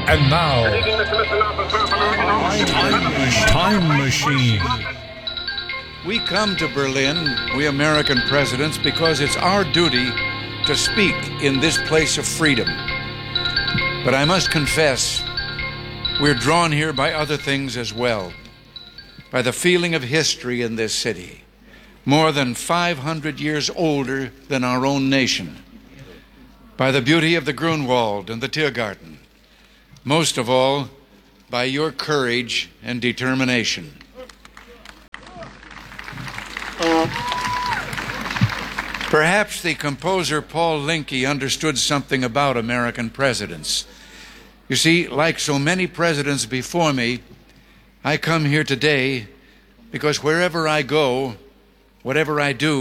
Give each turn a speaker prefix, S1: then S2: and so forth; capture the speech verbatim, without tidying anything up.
S1: And now, Time Machine.
S2: We come to Berlin, we American presidents, because it's our duty to speak in this place of freedom. But I must confess, we're drawn here by other things as well, by the feeling of history in this city, more than five hundred years older than our own nation, by the beauty of the Grunwald and the Tiergarten, most of all, by your courage and determination. Perhaps the composer Paul Linke understood something about American presidents. You see, like so many presidents before me, I come here today because wherever I go, whatever I do,